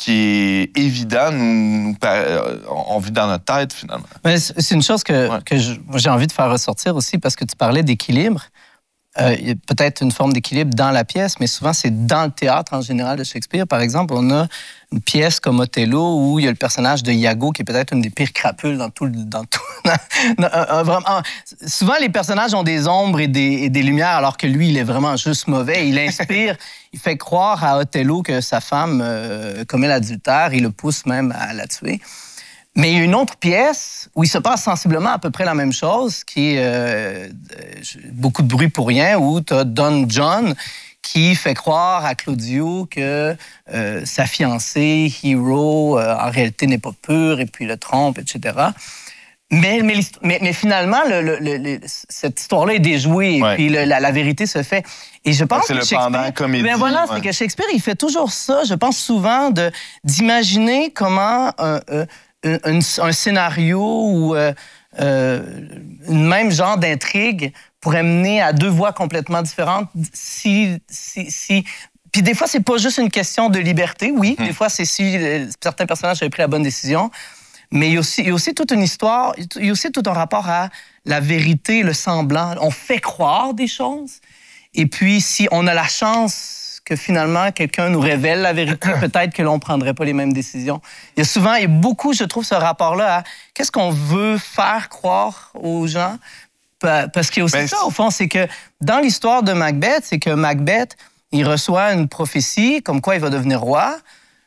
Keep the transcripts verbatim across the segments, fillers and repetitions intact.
qui est évident, nous, nous on vit dans notre tête, finalement. Mais c'est une chose que, ouais. que j'ai envie de faire ressortir aussi, parce que tu parlais d'équilibre. Euh, il y a peut-être une forme d'équilibre dans la pièce, mais souvent, c'est dans le théâtre en général de Shakespeare. Par exemple, on a une pièce comme Othello où il y a le personnage de Iago qui est peut-être une des pires crapules dans tout... Dans tout dans, euh, vraiment, souvent, les personnages ont des ombres et des, et des lumières, alors que lui, il est vraiment juste mauvais. Il inspire, il fait croire à Othello que sa femme euh, commet l'adultère. Il le pousse même à la tuer. Mais il y a une autre pièce où il se passe sensiblement à peu près la même chose, qui est euh, beaucoup de bruit pour rien, où tu as Don John qui fait croire à Claudio que euh, sa fiancée, Hero, euh, en réalité n'est pas pure, et puis le trompe, et cetera. Mais, mais, mais, mais finalement, le, le, le, cette histoire-là est déjouée, ouais. et puis le, la, la vérité se fait. Et je pense c'est que le Shakespeare... pendant comédie. Ben voilà, ouais. c'est que Shakespeare, il fait toujours ça. Je pense souvent de, d'imaginer comment... Euh, euh, Un, un scénario ou euh, euh, une même genre d'intrigue pourrait mener à deux voies complètement différentes si... si, si... Puis des fois, c'est pas juste une question de liberté, oui. Mmh. Des fois, c'est si euh, certains personnages avaient pris la bonne décision. Mais il y a aussi, il y a aussi toute une histoire, il y a aussi tout un rapport à la vérité, le semblant. On fait croire des choses. Et puis, si on a la chance... que finalement, quelqu'un nous révèle la vérité, peut-être que l'on ne prendrait pas les mêmes décisions. Il y a souvent, et beaucoup, je trouve, ce rapport-là à qu'est-ce qu'on veut faire croire aux gens. Parce qu'il y a aussi ben, ça, au fond, c'est que dans l'histoire de Macbeth, c'est que Macbeth, il reçoit une prophétie comme quoi il va devenir roi.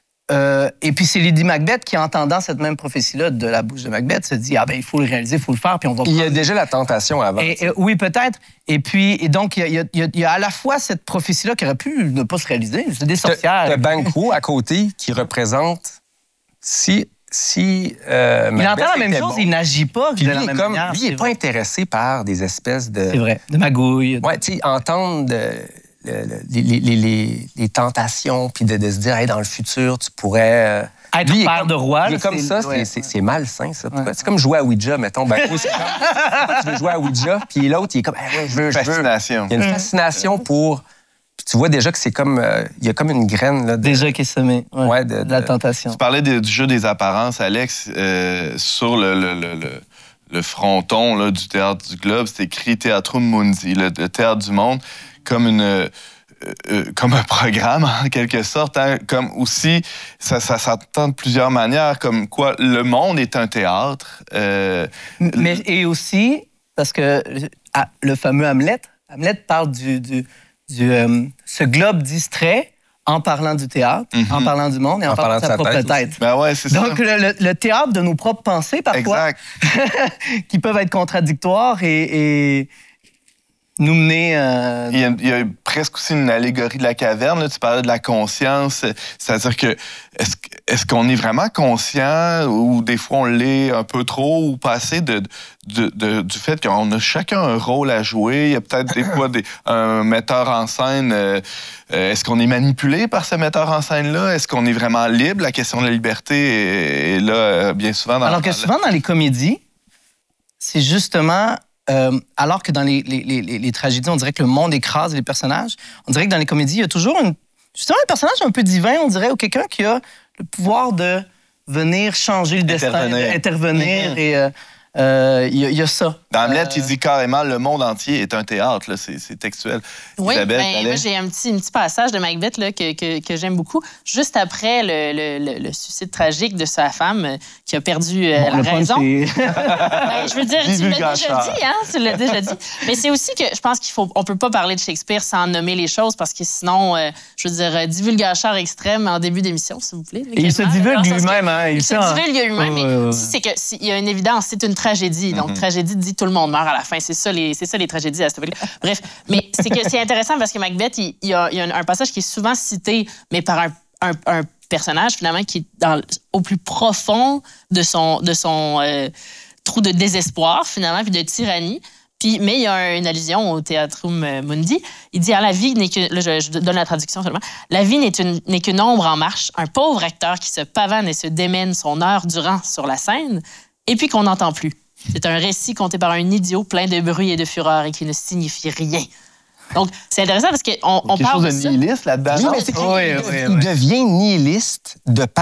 Euh, et puis c'est Lady Macbeth qui, entendant cette même prophétie-là de la bouche de Macbeth, se dit « Ah ben il faut le réaliser, il faut le faire, puis on va... » Il y a déjà la tentation avant. Et, et, oui, peut-être. Et puis, et donc, il y, a, il, y a, il y a à la fois cette prophétie-là qui aurait pu ne pas se réaliser. C'est des sorcières. Le Banquo à côté qui représente... Si... si euh, il entend la même chose, bon, il n'agit pas de lui, la même comme, manière. Lui, il n'est pas intéressé par des espèces de... C'est vrai, de magouilles. Oui, tu sais, entendre... De, Le, le, les, les, les, les tentations, puis de, de se dire, hey, dans le futur, tu pourrais... Euh... Être lui, père comme, de roi. Il est comme ça, ouais, c'est, c'est malsain, ça. Ouais. C'est comme jouer à Ouija, mettons. Ben, c'est comme, tu veux jouer à Ouija, puis l'autre, il est comme, hey, ouais, je veux, je veux. Fascination. Il y a une fascination pour... Puis tu vois déjà que c'est comme... Euh, il y a comme une graine, là. De... Déjà qui est semée. Ouais, ouais, de, de, de la tentation. Tu parlais de, du jeu des apparences, Alex. Euh, sur le... le, le, le... le fronton là, du Théâtre du Globe, c'est écrit Theatrum Mundi, le, le Théâtre du Monde, comme une... Euh, euh, comme un programme, en quelque sorte. Hein, comme aussi, ça, ça s'entend de plusieurs manières, comme quoi le monde est un théâtre. Euh, Mais, et aussi, parce que ah, le fameux Hamlet, Hamlet parle du... du, du euh, ce globe distrait en parlant du théâtre, mm-hmm. en parlant du monde et en, en parlant de sa, sa propre tête. tête. Ben ouais, c'est Donc, ça. Le, le théâtre de nos propres pensées, parfois, qui peuvent être contradictoires et, et nous mener... Euh... Il, y a, il y a presque aussi une allégorie de la caverne. Là. Tu parlais de la conscience. C'est-à-dire que est-ce, est-ce qu'on est vraiment conscient ou des fois on l'est un peu trop ou pas assez de, de, de, du fait qu'on a chacun un rôle à jouer? Il y a peut-être des fois des, un metteur en scène... Euh, Est-ce qu'on est manipulé par ce metteur en scène-là? Est-ce qu'on est vraiment libre? La question de la liberté est, est là bien souvent. Dans alors que souvent dans les comédies, c'est justement... Euh, alors que dans les, les, les, les tragédies, on dirait que le monde écrase les personnages. On dirait que dans les comédies, il y a toujours une, justement un personnage un peu divin, on dirait, ou quelqu'un qui a le pouvoir de venir changer le destin, intervenir, intervenir mm-hmm. et... Euh, il euh, y, y a ça. Dans Hamlet, euh... il dit carrément le monde entier est un théâtre. Là. C'est, c'est textuel. Oui, Isabelle, ben, moi, j'ai un petit, un petit passage de Macbeth là, que, que, que j'aime beaucoup. Juste après le, le, le suicide tragique de sa femme euh, qui a perdu euh, bon, la raison. ben, je veux dire, tu l'as déjà dit, hein? Tu l'as déjà dit. Mais c'est aussi que je pense qu'il faut, on peut pas parler de Shakespeare sans nommer les choses parce que sinon, euh, je veux dire, divulgacheur extrême en début d'émission, s'il vous plaît. Et il se divulgue lui-même. Hein, il, il se divulgue lui-même. Oh, mais ouais, ouais. c'est que il y a une évidence, c'est une tragédie. Donc, mm-hmm. tragédie dit tout le monde meurt à la fin. C'est ça les, c'est ça les tragédies à cette époque-là. Bref, mais c'est que c'est intéressant parce que Macbeth, il, il, y a, il y a un passage qui est souvent cité, mais par un, un, un personnage finalement qui est dans, au plus profond de son, de son euh, trou de désespoir finalement, puis de tyrannie. Puis, mais il y a une allusion au Theatrum Mundi. Il dit, ah, la vie n'est que... Là, je, je donne la traduction seulement. La vie n'est, une, n'est qu'une ombre en marche, un pauvre acteur qui se pavane et se démène son heure durant sur la scène, et puis qu'on n'entend plus. C'est un récit conté par un idiot plein de bruit et de fureur et qui ne signifie rien. Donc, c'est intéressant parce qu'on on parle de ça. Quelque chose de nihiliste là-dedans. Oui, mais c'est qu'il oui, oui, oui. devient nihiliste de